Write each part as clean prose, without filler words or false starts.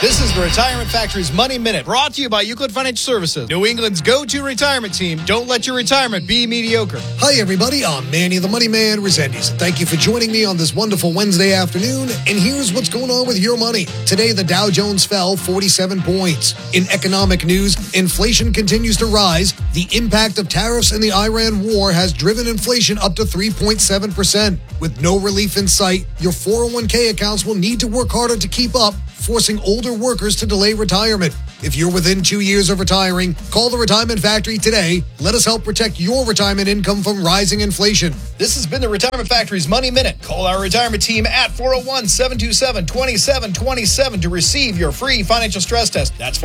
This is the Retirement Factory's Money Minute, brought to you by Euclid Financial Services, New England's go-to retirement team. Don't let your retirement be mediocre. Hi, everybody. I'm Manny the Money Man Resendiz. Thank you for joining me on this wonderful Wednesday afternoon. And here's what's going on with your money. Today, the Dow Jones fell 47 points. In economic news, inflation continues to rise. The impact of tariffs and the Iran war has driven inflation up to 3.7%. With no relief in sight, your 401k accounts will need to work harder to keep up, forcing older workers to delay retirement. If you're within 2 years of retiring, call the Retirement Factory today. Let us help protect your retirement income from rising inflation. This has been the Retirement Factory's Money Minute. Call our retirement team at 401-727-2727 to receive your free financial stress test. That's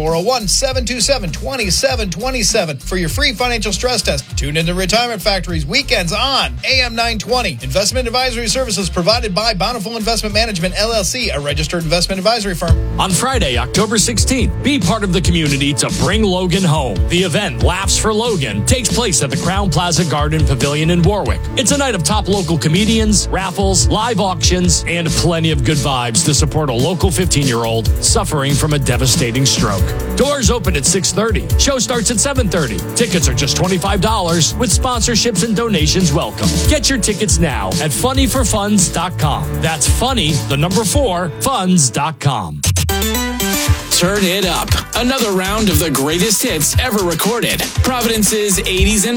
401-727-2727 for your free financial stress test. Tune into Retirement Factory's weekends on AM 920. Investment advisory services provided by Bountiful Investment Management, LLC, a registered investment advisory firm. On Friday, October 16th, be part of the community to bring Logan home. The event, Laughs for Logan, takes place at the Crown Plaza Garden Pavilion in Warwick. It's a night of top local comedians, raffles, live auctions, and plenty of good vibes to support a local 15-year-old suffering from a devastating stroke. Doors open at 6:30. Show starts at 7:30. Tickets are just $25 with sponsorships and donations welcome. Get your tickets now at funnyforfunds.com. That's funny, the number 4, funds.com. Turn it up. Another round of the greatest hits ever recorded. Providence's 80s and